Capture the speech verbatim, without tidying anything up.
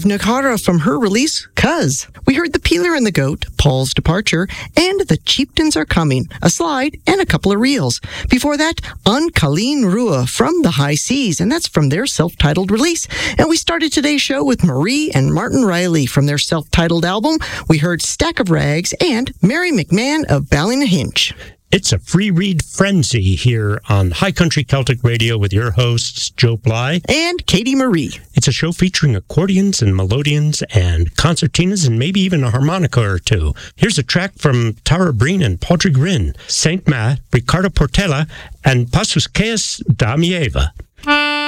Nakara from her release, Cuz. We heard The Peeler and the Goat, Paul's Departure, and The Chieftains Are Coming, a slide and a couple of reels. Before that, Un Kalin Rua from The High Seas, and that's from their self-titled release. And we started today's show with Marie and Martin Riley from their self-titled album. We heard Stack of Rags and Mary McMahon of Ballynahinch. It's a free read frenzy here on High Country Celtic Radio with your hosts, Joe Bly and Katie Marie. It's a show featuring accordions and melodeons and concertinas and maybe even a harmonica or two. Here's a track from Tara Breen and Padraig Rinn, Saint Ma, Ricardo Portela, and Pasuskeas Damieva.